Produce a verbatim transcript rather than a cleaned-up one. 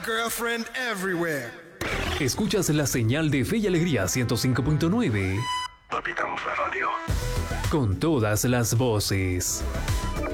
girlfriend everywhere. Escuchas la señal de Fe y Alegría ciento cinco punto nueve. Palpitamos la radio. Con todas las voces.